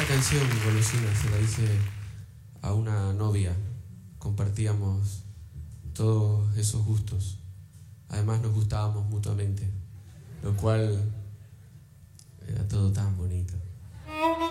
canción, Golosina, se la hice a una novia. Compartíamos todos esos gustos. Además nos gustábamos mutuamente, lo cual era todo tan bonito.